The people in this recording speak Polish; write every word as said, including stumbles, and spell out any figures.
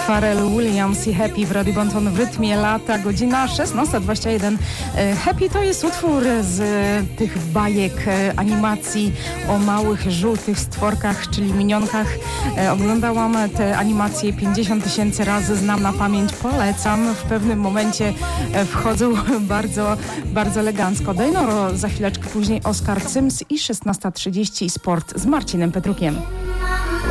Pharrell Williams i Happy w Radio Bonton w rytmie lata, godzina szesnasta dwadzieścia jeden. Happy to jest utwór z tych bajek, animacji o małych, żółtych stworkach, czyli minionkach. Oglądałam te animacje pięćdziesiąt tysięcy razy, znam na pamięć, polecam. W pewnym momencie wchodzą bardzo, bardzo elegancko. Dejnoro za chwileczkę później, Oskar Cyms i szesnasta trzydzieści sport z Marcinem Petrukiem.